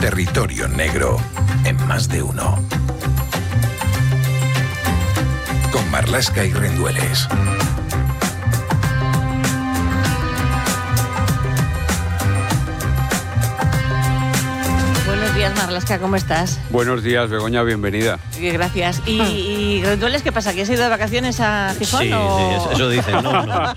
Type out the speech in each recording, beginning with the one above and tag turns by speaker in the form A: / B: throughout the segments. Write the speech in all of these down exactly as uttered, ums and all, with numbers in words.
A: Territorio Negro en Más de Uno. Con Marlaska y Rendueles.
B: Buenos días, Marlaska, ¿cómo estás?
C: Buenos días, Begoña, bienvenida.
B: Gracias. ¿Y, y Rendueles qué pasa? ¿Que has ido de vacaciones a Gijón?
D: Sí,
B: o...
D: sí, eso, eso dicen, no, no.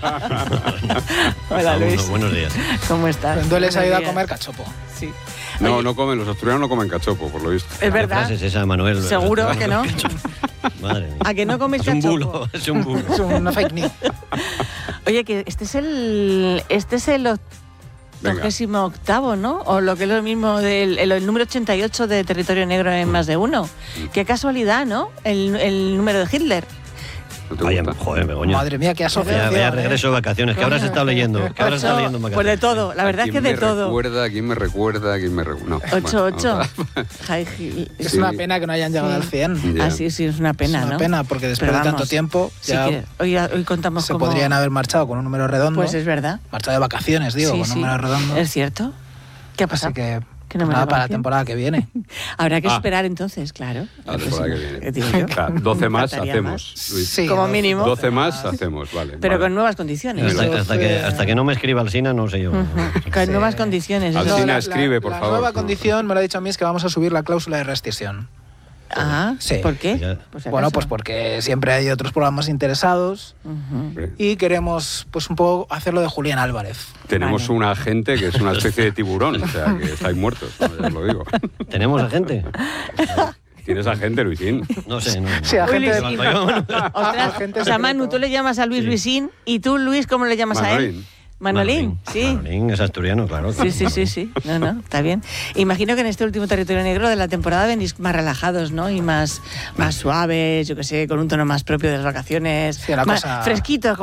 B: Hola, Luis.
D: Uno, buenos días.
B: ¿Cómo estás?
E: Rendueles ha ido a
B: Buenos
E: comer
B: días.
E: cachopo.
B: Sí.
C: No,
B: Oye,
C: no comen, los asturianos no comen cachopo, por lo visto.
B: es
D: ¿Qué
B: verdad.
D: frase es esa, Manuel?
B: Seguro que no.
D: Madre mía.
B: ¿A que no comes
D: Es un
B: cachopo?
D: bulo, es un bulo.
E: Es una fake news.
B: Oye, que este es el... Este es el octogésimo octavo, ¿no? O lo que es lo mismo del el, el número ochenta y ocho de Territorio Negro en Más de Uno. Qué casualidad, ¿no? El, el número de Hitler.
C: ¿No te
D: Vaya,
C: gusta?
D: joder, Begoña.
E: Madre mía, qué
D: Vaya,
E: asociación.
D: vaya
E: ¿eh?
D: regreso de vacaciones. ¿Qué habrás estado leyendo? ¿Qué habrás estado leyendo en
B: Pues
D: vacaciones?
B: de todo, la verdad es que
C: ¿Quién
B: de
C: me
B: todo.
C: recuerda? ¿Quién me recuerda? ¿Quién me recuerda? No,
B: ocho
C: bueno,
B: ocho.
C: vamos
E: Es
C: Sí.
E: una pena que no hayan llegado
B: Sí.
E: al cien.
C: Ya.
B: Ah, sí, sí, es una pena,
E: es una
B: ¿no?
E: pena, porque después
B: Pero
E: de tanto
B: vamos,
E: tiempo
B: sí
E: ya
B: que hoy, hoy contamos
E: se
B: cómo...
E: podrían haber marchado con un número redondo.
B: Pues es verdad.
E: Marchado de vacaciones, digo,
B: Sí,
E: con
B: sí.
E: un número redondo.
B: Es cierto. ¿Qué ha pasado?
E: Así que,
B: Que no me
E: nada,
B: da
E: para la
B: vacación.
E: temporada que viene.
B: Habrá que
C: Ah.
B: esperar entonces, claro.
C: La temporada que viene.
B: ¿Qué digo yo?
C: Claro, doce más
B: Faltaría
C: hacemos,
B: más.
C: Luis.
E: Sí,
B: Como
E: doce-
B: mínimo.
C: doce más hacemos, vale.
B: Pero
C: vale.
B: con nuevas condiciones.
E: Eso
D: Hasta, hasta
E: fue-
D: que, hasta que no me escriba Alsina, no sé yo.
B: Ujú. Con
E: Sí.
B: nuevas condiciones.
C: Alsina,
B: eso.
C: Alsina, escribe, por
E: la
C: favor.
E: nueva
C: No.
E: condición me lo ha dicho a mí es que vamos a subir la cláusula de rescisión.
B: Ah,
E: Sí.
B: ¿por qué?
D: Ya.
B: Pues si
E: Bueno,
B: acaso.
E: pues porque siempre hay otros programas interesados
B: Ujú.
C: Hombre,
E: y queremos pues un poco hacerlo de Julián Álvarez.
C: Tenemos
B: Vale.
C: un agente que es una especie de tiburón, o sea, que estáis muertos, no, ya os lo digo.
D: ¿Tenemos a gente?
C: ¿Tienes agente, Luisín?
D: No sé, no.
E: Sí, agente de-
B: Luisín.
D: Yo-
B: Ostras,
E: Agente
B: o sea,
E: secreto.
B: Manu, tú le llamas a Luis
D: Sí.
B: Luisín y tú, Luis, ¿cómo le llamas a él?
C: Manolín.
B: Manolín, sí.
D: Manolín es asturiano, claro.
B: Sí, sí, sí, sí. No, no, está bien. Imagino que en este último Territorio Negro de la temporada venís más relajados, ¿no? Y más, más suaves, yo qué sé, con un tono más propio de las vacaciones.
E: Sí, una
B: más
E: cosa-
B: fresquito,